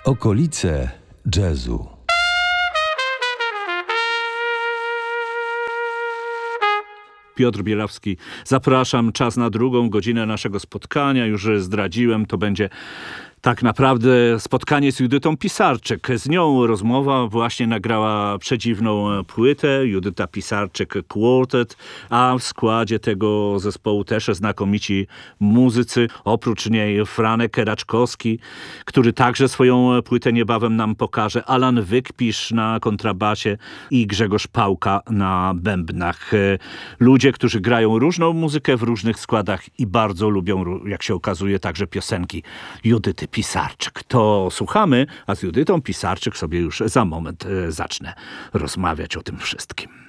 Okolice jazzu. Piotr Bielawski, zapraszam. Czas na drugą godzinę naszego spotkania. Już zdradziłem, to będzie tak naprawdę spotkanie z Judytą Pisarczyk. Z nią rozmowa, właśnie nagrała przedziwną płytę, Judyta Pisarczyk Quartet, a w składzie tego zespołu też znakomici muzycy. Oprócz niej Franek Raczkowski, który także swoją płytę niebawem nam pokaże, Alan Wykpisz na kontrabasie i Grzegorz Pałka na bębnach. Ludzie, którzy grają różną muzykę w różnych składach i bardzo lubią, jak się okazuje, także piosenki Judyty Pisarczyk. To słuchamy, a z Judytą Pisarczyk sobie już za moment zacznę rozmawiać o tym wszystkim.